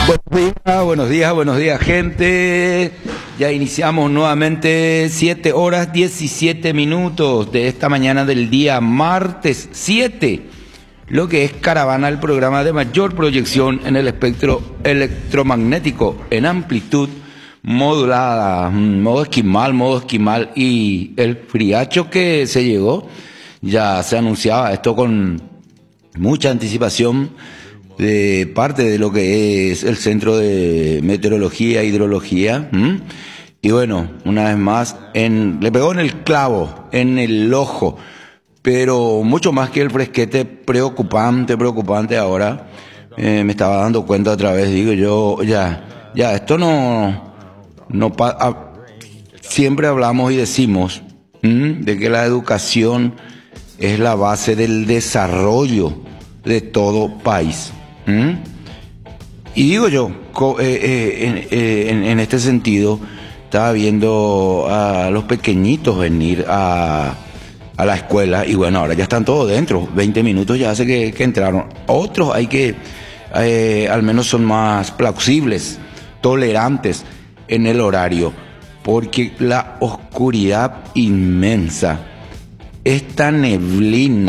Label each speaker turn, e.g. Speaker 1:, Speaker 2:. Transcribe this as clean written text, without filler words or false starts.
Speaker 1: Buenos días, gente. Ya iniciamos nuevamente 7 horas 17 minutos de esta mañana del día martes 7, lo que es Caravana, el programa de mayor proyección en el espectro electromagnético en amplitud modulada, modo esquimal, y el friacho que se llegó, ya se anunciaba esto con mucha anticipación de parte de lo que es el Centro de Meteorología e Hidrología. Y bueno, una vez más, le pegó en el clavo, en el ojo, pero mucho más que el fresquete, preocupante ahora. Me estaba dando cuenta otra vez, digo yo, ya, esto siempre hablamos y decimos de que la educación es la base del desarrollo de todo país. Y digo yo, en este sentido, estaba viendo a los pequeñitos venir a la escuela, y bueno, ahora ya están todos dentro, 20 minutos ya hace que entraron. Otros hay que, al menos son más plausibles, tolerantes en el horario, porque la oscuridad inmensa, esta neblina